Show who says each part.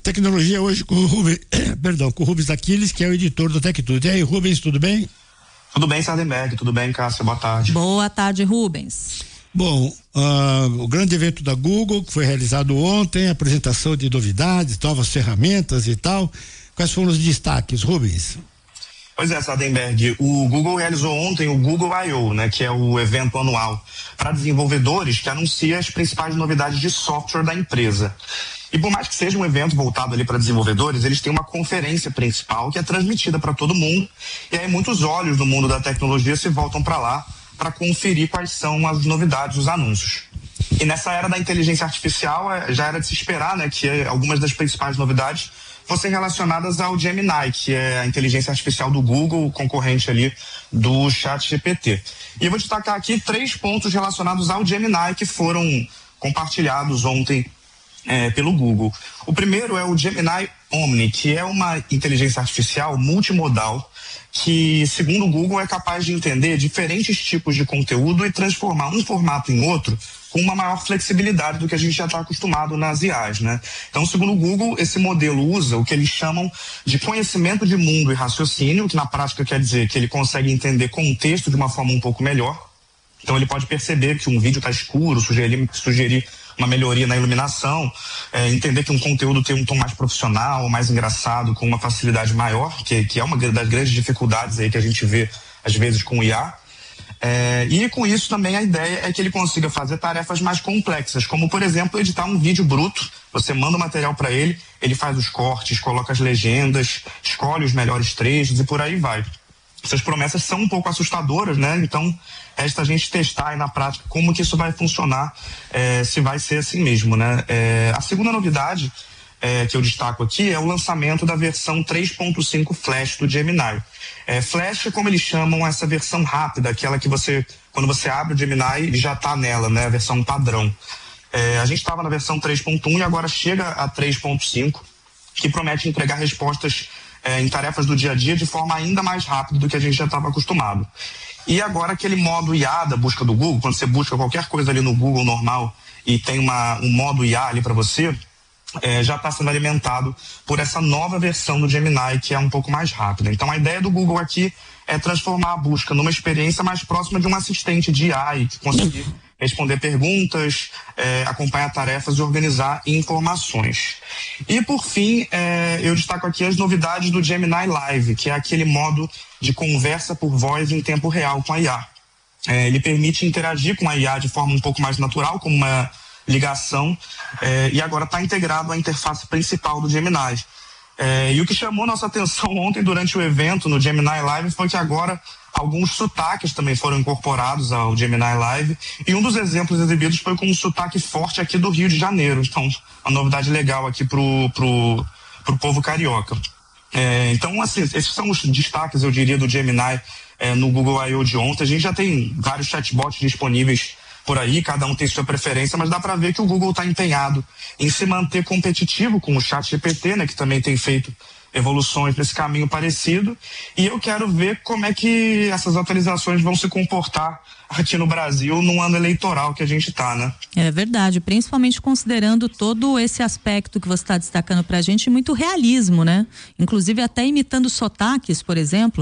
Speaker 1: tecnologia hoje com o Rubens, com o Rubens Aquiles, que é o editor do TecTudo. E aí, Rubens, tudo bem?
Speaker 2: Tudo bem, Sardenberg, tudo bem, Cássia, boa tarde.
Speaker 3: Boa tarde, Rubens.
Speaker 1: Bom, o grande evento da Google, que foi realizado ontem, apresentação de novidades, novas ferramentas e tal. Quais foram os destaques, Rubens?
Speaker 2: Pois é, Sardenberg, o Google realizou ontem o Google I/O, né, que é o evento anual para desenvolvedores que anuncia as principais novidades de software da empresa. E por mais que seja um evento voltado ali para desenvolvedores, eles têm uma conferência principal que é transmitida para todo mundo, e aí muitos olhos no mundo da tecnologia se voltam para lá para conferir quais são as novidades, os anúncios. E nessa era da inteligência artificial, já era de se esperar, né, que algumas das principais novidades fossem relacionadas ao Gemini, que é a inteligência artificial do Google, concorrente ali do ChatGPT. E eu vou destacar aqui 3 pontos relacionados ao Gemini que foram compartilhados ontem pelo Google. O primeiro é o Gemini Omni, que é uma inteligência artificial multimodal que, segundo o Google, é capaz de entender diferentes tipos de conteúdo e transformar um formato em outro com uma maior flexibilidade do que a gente já está acostumado nas IAs, né? Então, segundo o Google, esse modelo usa o que eles chamam de conhecimento de mundo e raciocínio, que na prática quer dizer que ele consegue entender contexto de uma forma um pouco melhor. Então, ele pode perceber que um vídeo está escuro, sugerir uma melhoria na iluminação, entender que um conteúdo tem um tom mais profissional, mais engraçado, com uma facilidade maior, que é uma das grandes dificuldades aí que a gente vê, às vezes, com o IA. E com isso também a ideia é que ele consiga fazer tarefas mais complexas, como, por exemplo, editar um vídeo bruto. Você manda o material para ele, ele faz os cortes, coloca as legendas, escolhe os melhores trechos e por aí vai. Essas promessas são um pouco assustadoras, né? Então, resta a gente testar aí na prática como que isso vai funcionar, se vai ser assim mesmo, né? A segunda novidade que eu destaco aqui é o lançamento da versão 3.5 Flash do Gemini. Flash é como eles chamam essa versão rápida, aquela que quando você abre o Gemini, já está nela, né? A versão padrão. A gente estava na versão 3.1 e agora chega a 3.5, que promete entregar respostas em tarefas do dia a dia de forma ainda mais rápida do que a gente já estava acostumado. E agora aquele modo IA da busca do Google, quando você busca qualquer coisa ali no Google normal e tem um modo IA ali para você, já está sendo alimentado por essa nova versão do Gemini, que é um pouco mais rápida. Então a ideia do Google aqui é transformar a busca numa experiência mais próxima de um assistente de IA e conseguir responder perguntas, acompanhar tarefas e organizar informações. E por fim, eu destaco aqui as novidades do Gemini Live, que é aquele modo de conversa por voz em tempo real com a IA. Ele permite interagir com a IA de forma um pouco mais natural, como uma ligação, e agora está integrado à interface principal do Gemini. E o que chamou nossa atenção ontem durante o evento no Gemini Live foi que agora alguns sotaques também foram incorporados ao Gemini Live, e um dos exemplos exibidos foi com um sotaque forte aqui do Rio de Janeiro. Então, uma novidade legal aqui pro povo carioca. Então, assim, esses são os destaques, eu diria, do Gemini no Google I/O de ontem. A gente já tem vários chatbots disponíveis por aí, cada um tem sua preferência, mas dá para ver que o Google está empenhado em se manter competitivo com o ChatGPT, né, que também tem feito evoluções nesse caminho parecido, e eu quero ver como é que essas atualizações vão se comportar aqui no Brasil no ano eleitoral que a gente está, né?
Speaker 3: É verdade, principalmente considerando todo esse aspecto que você está destacando pra gente, muito realismo, né? Inclusive até imitando sotaques, por exemplo.